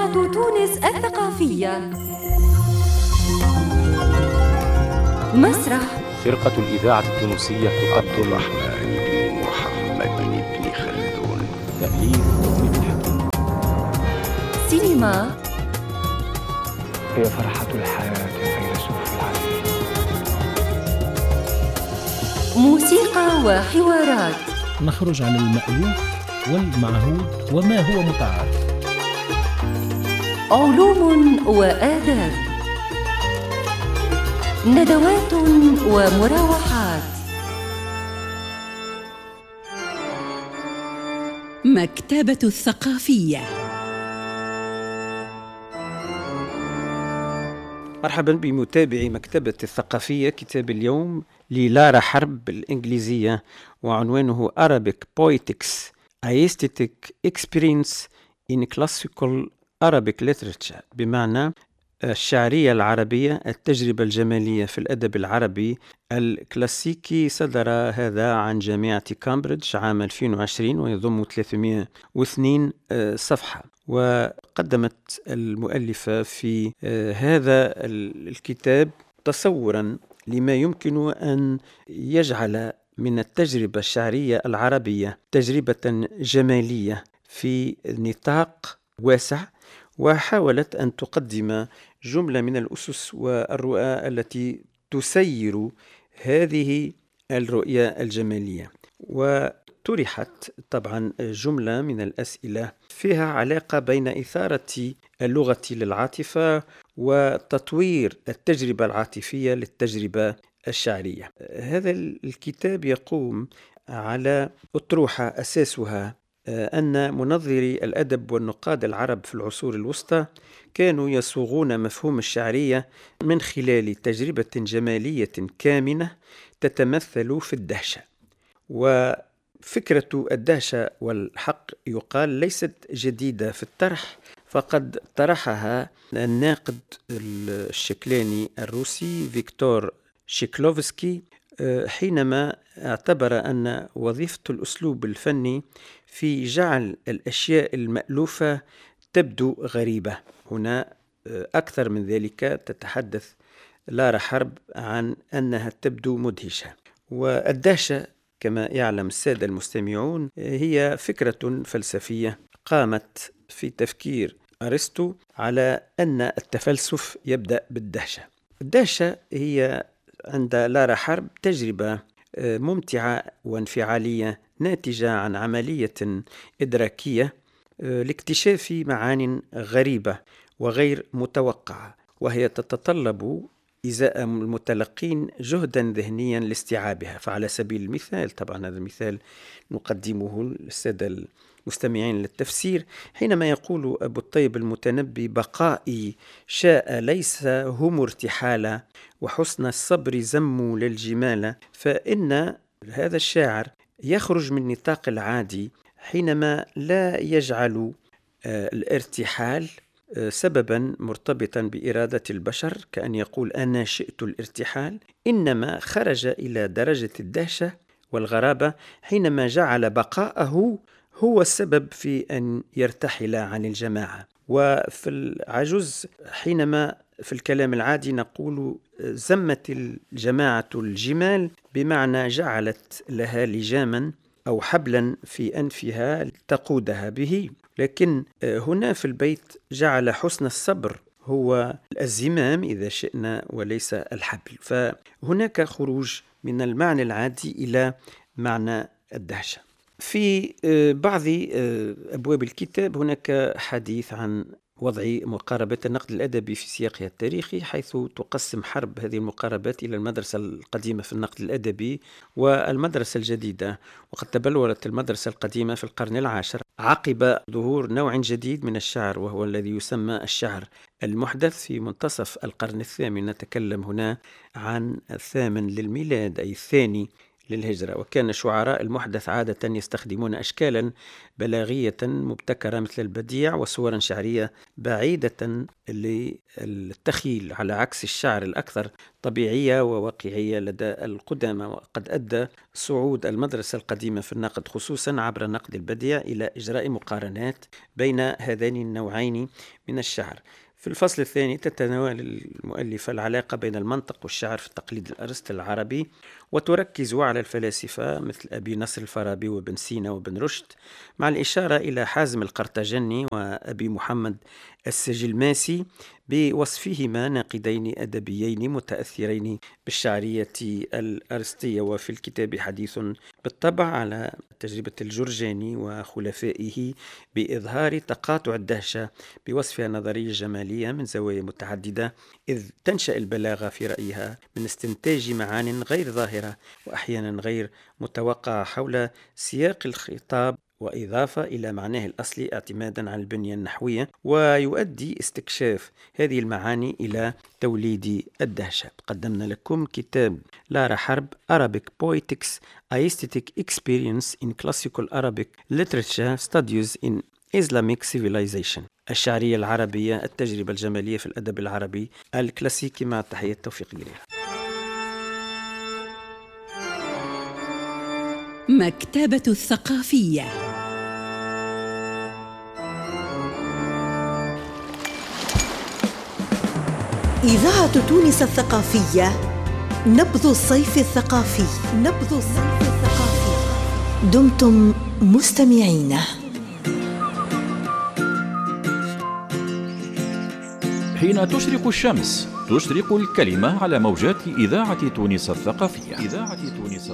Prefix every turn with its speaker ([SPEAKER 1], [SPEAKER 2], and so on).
[SPEAKER 1] إذاعة تونس الثقافية. مسرح
[SPEAKER 2] فرقة الإذاعة التونسية
[SPEAKER 3] عبد الرحمن بن محمد بن خلدون.
[SPEAKER 2] تأليف ابن الحكيم.
[SPEAKER 1] سينما
[SPEAKER 4] هي فرحة الحياة فيلسوف العالم.
[SPEAKER 1] موسيقى وحوارات.
[SPEAKER 5] نخرج عن المألوف والمعهود وما هو متعارف.
[SPEAKER 1] علوم وآداب. ندوات ومراوحات.
[SPEAKER 6] مكتبة الثقافية.
[SPEAKER 7] مرحبا بمتابعي مكتبة الثقافية. كتاب اليوم للارا حرب بالإنجليزية وعنوانه Arabic Poetics Aesthetic Experience in Classical Arabic Literature، بمعنى الشعرية العربية، التجربة الجمالية في الأدب العربي الكلاسيكي. صدر هذا عن جامعة كامبريدج عام 2020 ويضم 302 صفحة. وقدمت المؤلفة في هذا الكتاب تصورا لما يمكن أن يجعل من التجربة الشعرية العربية تجربة جمالية في نطاق واسع، وحاولت أن تقدم جملة من الأسس والرؤى التي تسير هذه الرؤية الجمالية. وطرحت طبعا جملة من الأسئلة فيها علاقة بين إثارة اللغة للعاطفة وتطوير التجربة العاطفية للتجربة الشعرية. هذا الكتاب يقوم على أطروحة أساسها أن منظري الأدب والنقاد العرب في العصور الوسطى كانوا يصوغون مفهوم الشعرية من خلال تجربة جمالية كامنة تتمثل في الدهشة. وفكرة الدهشة والحق يقال ليست جديدة في الطرح، فقد طرحها الناقد الشكلاني الروسي فيكتور شيكلوفسكي حينما اعتبر أن وظيفة الأسلوب الفني في جعل الأشياء المألوفة تبدو غريبة. هنا أكثر من ذلك تتحدث لارا حرب عن أنها تبدو مدهشة. والدهشة كما يعلم السادة المستمعون هي فكرة فلسفية قامت في تفكير أرسطو على أن التفلسف يبدأ بالدهشة. الدهشة هي عند لارا حرب تجربة ممتعة وانفعالية ناتجة عن عملية إدراكية لاكتشاف معان غريبة وغير متوقعة، وهي تتطلب إزاء المتلقين جهدا ذهنيا لاستيعابها. فعلى سبيل المثال، طبعا هذا المثال نقدمه للسادة المستمعين للتفسير، حينما يقول أبو الطيب المتنبي: بقائي شاء ليس هم ارتحالا وحسن الصبر زم للجمال، فإن هذا الشاعر يخرج من نطاق العادي حينما لا يجعل الارتحال سببا مرتبطا بإرادة البشر كأن يقول أنا شئت الارتحال، إنما خرج إلى درجة الدهشة والغرابة حينما جعل بقاءه هو السبب في أن يرتحل عن الجماعة. وفي العجز حينما في الكلام العادي نقول زمت الجماعة الجمال، بمعنى جعلت لها لجاما أو حبلا في أنفها تقودها به. لكن هنا في البيت جعل حسن الصبر هو الزمام إذا شئنا وليس الحبل. فهناك خروج من المعنى العادي إلى معنى الدهشة. في بعض أبواب الكتاب هناك حديث عن وضع مقاربات النقد الأدبي في سياقها التاريخي، حيث تقسم حرب هذه المقاربات إلى المدرسة القديمة في النقد الأدبي والمدرسة الجديدة. وقد تبلورت المدرسة القديمة في القرن العاشر عقب ظهور نوع جديد من الشعر، وهو الذي يسمى الشعر المحدث في منتصف القرن الثامن. نتكلم هنا عن الثامن للميلاد، أي الثاني للهجرة. وكان الشعراء المحدث عادة يستخدمون أشكالا بلاغية مبتكرة مثل البديع وصورا شعرية بعيدة للتخيل، على عكس الشعر الأكثر طبيعية وواقعية لدى القدامى. وقد أدى صعود المدرسة القديمة في النقد خصوصا عبر نقد البديع إلى إجراء مقارنات بين هذين النوعين من الشعر. في الفصل الثاني تتناول المؤلفة العلاقة بين المنطق والشعر في التقليد الأرسطي العربي، وتركز على الفلاسفة مثل أبي نصر الفارابي وابن سينا وابن رشد، مع الإشارة إلى حازم القرطاجني وأبي محمد السجلماسي بوصفهما ناقدين أدبيين متأثرين بالشعرية الأرسطية. وفي الكتاب حديث بالطبع على تجربة الجرجاني وخلفائه بإظهار تقاطع الدهشة بوصفها نظرية جمالية من زوايا متعددة، إذ تنشأ البلاغة في رأيها من استنتاج معان غير ظاهرة وأحيانا غير متوقعة حول سياق الخطاب، وإضافة إلى معناه الأصلي اعتمادا على البنية النحوية، ويؤدي استكشاف هذه المعاني إلى توليد الدهشة. قدمنا لكم كتاب لارا حرب Arabic Poetics Aesthetic Experience in Classical Arabic Literature Studies in Islamic Civilization، الشعرية العربية، التجربة الجمالية في الأدب العربي الكلاسيكي، مع تحية توفيق جرير.
[SPEAKER 6] مكتبة الثقافية.
[SPEAKER 8] إذاعة تونس الثقافية، نبض الصيف الثقافي. نبض الصيف الثقافي. دمتم مستمعين.
[SPEAKER 9] حين تشرق الشمس تشرق الكلمة على موجات إذاعة تونس الثقافية.